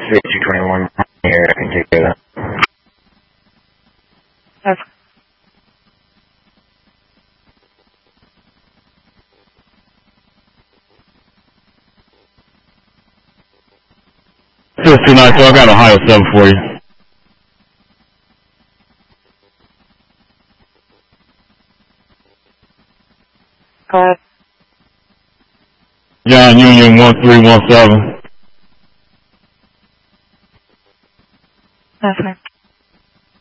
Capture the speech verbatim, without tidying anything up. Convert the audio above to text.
two twenty-one here, I can take care of that. That's Six two nine two, I got Ohio seven for you. go ahead. John Union one three one seven. That's fine.